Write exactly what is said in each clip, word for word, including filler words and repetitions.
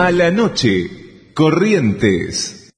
A la noche, Corrientes.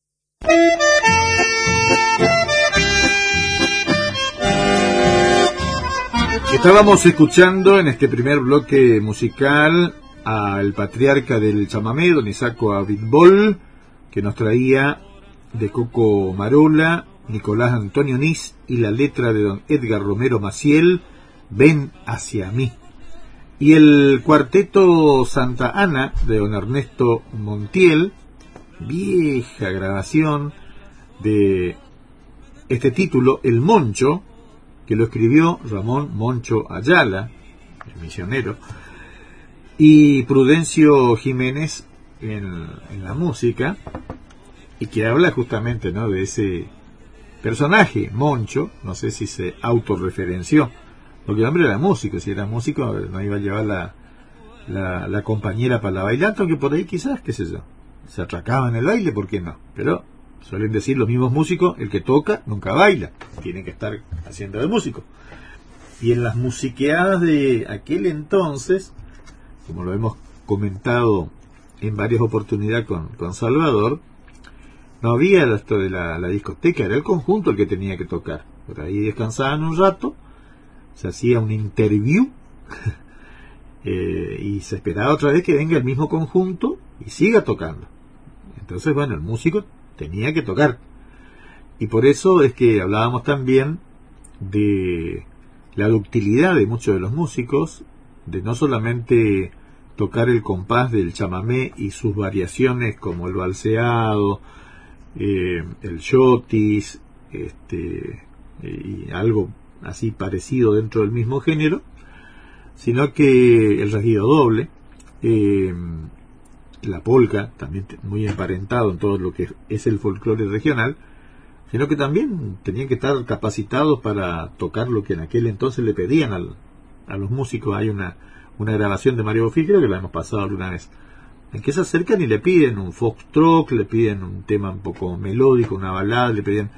Estábamos escuchando en este primer bloque musical al patriarca del chamamé, don Isaco Abitbol, que nos traía de Coco Marola, Nicolás Antonio Nis y la letra de don Edgar Romero Maciel, Ven hacia mí. Y el cuarteto Santa Ana de don Ernesto Montiel, vieja grabación de este título, El Moncho, que lo escribió Ramón Moncho Ayala, el misionero, y Prudencio Jiménez en, en la música, y que habla justamente, ¿no?, de ese personaje, Moncho. No sé si se autorreferenció, porque el hombre era músico. Si era músico no iba a llevar la, la, la compañera para la bailanta, aunque por ahí quizás, qué sé yo, se atracaba en el baile, ¿por qué no? Pero suelen decir los mismos músicos, el que toca nunca baila, tiene que estar haciendo de músico. Y en las musiqueadas de aquel entonces, como lo hemos comentado en varias oportunidades con, con Salvador, no había esto de la, la discoteca, era el conjunto el que tenía que tocar. Por ahí descansaban un rato, se hacía un interview eh, y se esperaba otra vez que venga el mismo conjunto y siga tocando. Entonces, bueno, el músico tenía que tocar. Y por eso es que hablábamos también de la ductilidad de muchos de los músicos, de no solamente tocar el compás del chamamé y sus variaciones como el balseado, eh, el chotis, este, y algo así parecido dentro del mismo género, sino que el rasguido doble, eh, la polca, también muy emparentado en todo lo que es el folclore regional, sino que también tenían que estar capacitados para tocar lo que en aquel entonces le pedían al, a los músicos. Hay una, una grabación de Mario Bofill, creo que la hemos pasado alguna vez, en que se acercan y le piden un foxtrot, le piden un tema un poco melódico, una balada, le pedían,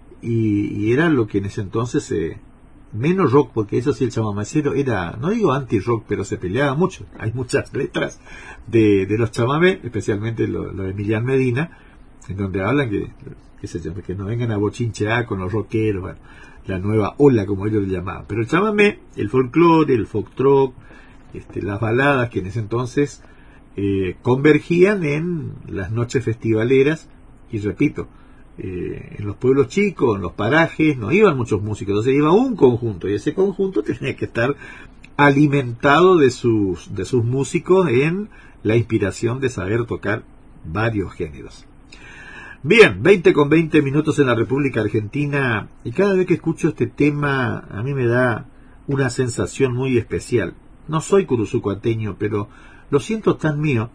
y, y era lo que en ese entonces eh, menos rock, porque eso sí, el chamamecero era, no digo anti-rock, pero se peleaba mucho. Hay muchas letras de, de los chamamé, especialmente lo, lo de Emiliano Medina, en donde hablan que, qué sé yo, que no vengan a bochinchear con los rockeros, bueno, la nueva ola, como ellos le llamaban. Pero el chamamé, el folclore, el foxtrot, este, las baladas que en ese entonces eh, convergían en las noches festivaleras, y repito, Eh, en los pueblos chicos, en los parajes, no iban muchos músicos, entonces iba un conjunto, y ese conjunto tenía que estar alimentado de sus, de sus músicos en la inspiración de saber tocar varios géneros. Bien, veinte con veinte minutos en la República Argentina, y cada vez que escucho este tema a mí me da una sensación muy especial. No soy curuzucoateño, pero lo siento tan mío,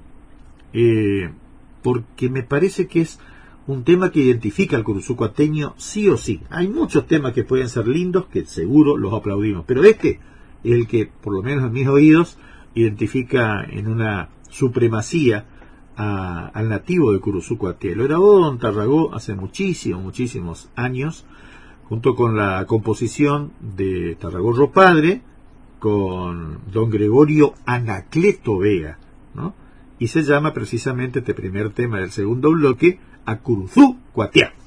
eh, porque me parece que es un tema que identifica al curuzucoateño sí o sí. Hay muchos temas que pueden ser lindos, que seguro los aplaudimos, pero este es el que, por lo menos en mis oídos, identifica en una supremacía a, al nativo de Curuzucoaté. Lo grabó don Tarragó hace muchísimos, muchísimos años, junto con la composición de Tarragó Ropadre, con don Gregorio Anacleto Vega, ¿no? Y se llama precisamente este primer tema del segundo bloque, A Curuzucoaté.